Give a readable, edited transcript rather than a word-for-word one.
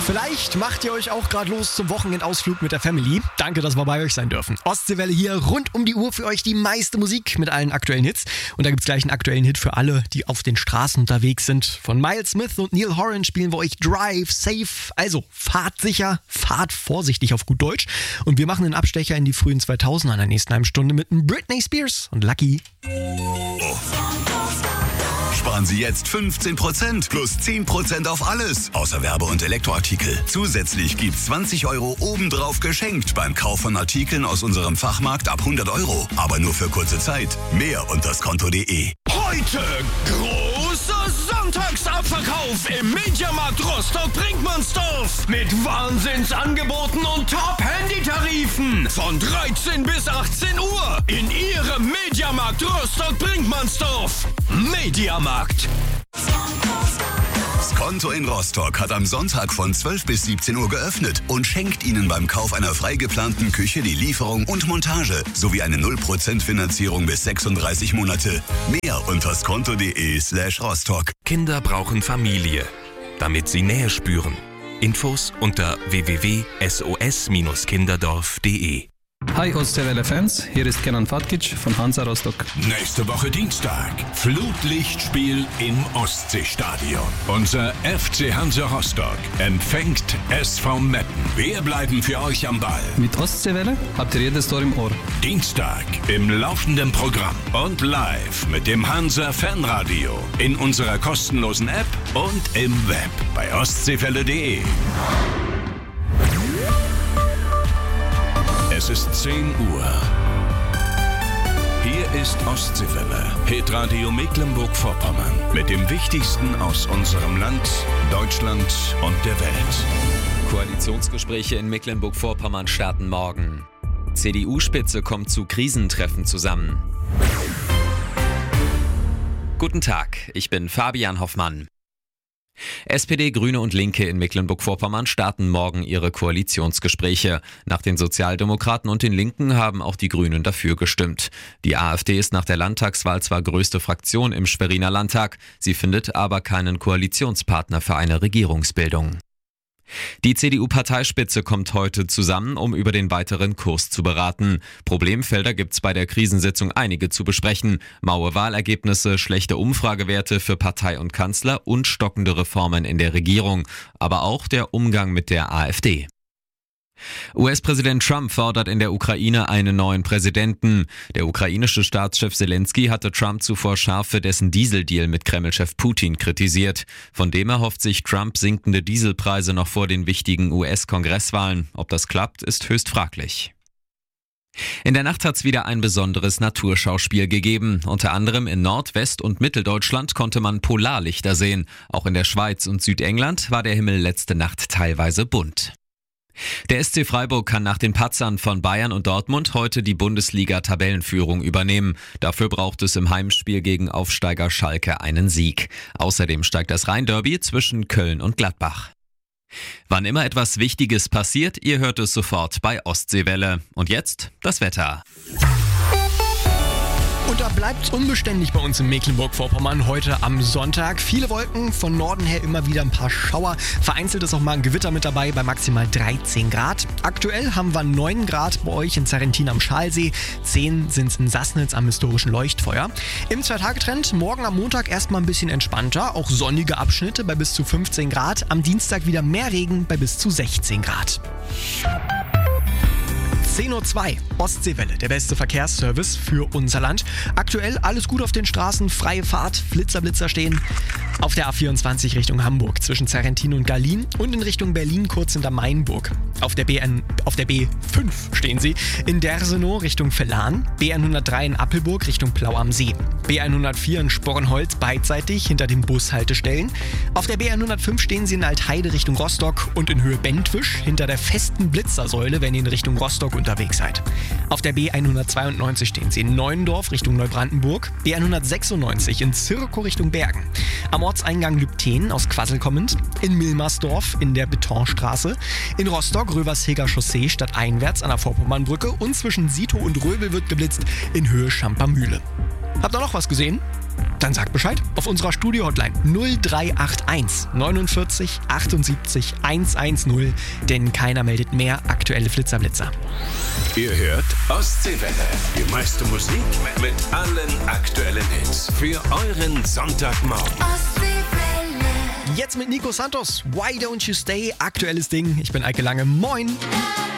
Vielleicht macht ihr euch auch gerade los zum Wochenendausflug mit der Family. Danke, dass wir bei euch sein dürfen. Ostseewelle hier, rund um die Uhr für euch die meiste Musik mit allen aktuellen Hits. Und da gibt's gleich einen aktuellen Hit für alle, die auf den Straßen unterwegs sind. Von Miles Smith und Neil Horan spielen wir euch Drive Safe. Also fahrt sicher, fahrt vorsichtig auf gut Deutsch. Und wir machen einen Abstecher in die frühen 2000er in der nächsten halben Stunde mit Britney Spears und Lucky. Sparen Sie jetzt 15% plus 10% auf alles, außer Werbe- und Elektroartikel. Zusätzlich gibt's 20 € obendrauf geschenkt beim Kauf von Artikeln aus unserem Fachmarkt ab 100 €. Aber nur für kurze Zeit. Mehr unter skonto.de. Heute großer Sonntagsabverkauf im Mediamarkt Rostock-Brinkmannsdorf mit Wahnsinnsangeboten und Top-Handytarifen von 13 bis 18 Uhr in Ihrem Mediamarkt Rostock-Brinkmannsdorf. Mediamarkt. Skonto in Rostock hat am Sonntag von 12 bis 17 Uhr geöffnet und schenkt Ihnen beim Kauf einer frei geplanten Küche die Lieferung und Montage sowie eine 0% Finanzierung bis 36 Monate. Mehr unter skonto.de/Rostock. Kinder brauchen Familie, damit sie Nähe spüren. Infos unter www.sos-kinderdorf.de. Hi Ostseewelle-Fans, hier ist Kenan Fatkic von Hansa Rostock. Nächste Woche Dienstag, Flutlichtspiel im Ostseestadion. Unser FC Hansa Rostock empfängt SV Meppen. Wir bleiben für euch am Ball. Mit Ostseewelle habt ihr jedes Tor im Ohr. Dienstag im laufenden Programm und live mit dem Hansa Fanradio in unserer kostenlosen App und im Web bei ostseewelle.de. Es ist 10 Uhr. Hier ist Ostseewelle, Hitradio Mecklenburg-Vorpommern mit dem Wichtigsten aus unserem Land, Deutschland und der Welt. Koalitionsgespräche in Mecklenburg-Vorpommern starten morgen. CDU-Spitze kommt zu Krisentreffen zusammen. Guten Tag, ich bin Fabian Hoffmann. SPD, Grüne und Linke in Mecklenburg-Vorpommern starten morgen ihre Koalitionsgespräche. Nach den Sozialdemokraten und den Linken haben auch die Grünen dafür gestimmt. Die AfD ist nach der Landtagswahl zwar größte Fraktion im Schweriner Landtag, sie findet aber keinen Koalitionspartner für eine Regierungsbildung. Die CDU-Parteispitze kommt heute zusammen, um über den weiteren Kurs zu beraten. Problemfelder gibt's bei der Krisensitzung einige zu besprechen. Maue Wahlergebnisse, schlechte Umfragewerte für Partei und Kanzler und stockende Reformen in der Regierung. Aber auch der Umgang mit der AfD. US-Präsident Trump fordert in der Ukraine einen neuen Präsidenten. Der ukrainische Staatschef Zelensky hatte Trump zuvor scharf für dessen Dieseldeal mit Kremlchef Putin kritisiert. Von dem erhofft sich Trump sinkende Dieselpreise noch vor den wichtigen US-Kongresswahlen. Ob das klappt, ist höchst fraglich. In der Nacht hat's wieder ein besonderes Naturschauspiel gegeben. Unter anderem in Nordwest- und Mitteldeutschland konnte man Polarlichter sehen. Auch in der Schweiz und Südengland war der Himmel letzte Nacht teilweise bunt. Der SC Freiburg kann nach den Patzern von Bayern und Dortmund heute die Bundesliga-Tabellenführung übernehmen. Dafür braucht es im Heimspiel gegen Aufsteiger Schalke einen Sieg. Außerdem steigt das Rhein-Derby zwischen Köln und Gladbach. Wann immer etwas Wichtiges passiert, ihr hört es sofort bei Ostseewelle. Und jetzt das Wetter. Und da bleibt unbeständig bei uns in Mecklenburg-Vorpommern heute am Sonntag. Viele Wolken, von Norden her immer wieder ein paar Schauer. Vereinzelt ist auch mal ein Gewitter mit dabei bei maximal 13 Grad. Aktuell haben wir 9 Grad bei euch in Zerrentin am Schalsee. 10 sind es in Sassnitz am historischen Leuchtfeuer. Im 2-Tage-Trend morgen am Montag erstmal ein bisschen entspannter. Auch sonnige Abschnitte bei bis zu 15 Grad. Am Dienstag wieder mehr Regen bei bis zu 16 Grad. 10.02 Uhr, Ostseewelle, der beste Verkehrsservice für unser Land. Aktuell alles gut auf den Straßen, freie Fahrt, Flitzer stehen. Auf der A24 Richtung Hamburg zwischen Zerrentin und Garlin und in Richtung Berlin kurz hinter Mainburg. Auf der B5 stehen sie in Dersenow Richtung Vellan, B103 in Appelburg Richtung Plau am See, B104 in Spornholz beidseitig hinter den Bushaltestellen. Auf der B105 stehen sie in Altheide Richtung Rostock und in Höhe Bentwisch hinter der festen Blitzersäule, wenn ihr in Richtung Rostock unterwegs seid. Auf der B192 stehen sie in Neuendorf Richtung Neubrandenburg, B196 in Zirko Richtung Bergen. Am Ortseingang Lübten aus Quassel kommend, in Milmersdorf in der Betonstraße, in Rostock Röversheger Chaussee stadteinwärts an der Vorpommernbrücke und zwischen Sito und Röbel wird geblitzt in Höhe Schampermühle. Habt ihr noch was gesehen? Dann sag Bescheid auf unserer Studio-Hotline 0381 49 78 110, denn keiner meldet mehr aktuelle Flitzer-Blitzer. Ihr hört Ostseewelle. Die meiste Musik mit allen aktuellen Hits. Für euren Sonntagmorgen. Jetzt mit Nico Santos. Why Don't You Stay? Aktuelles Ding. Ich bin Eike Lange. Moin.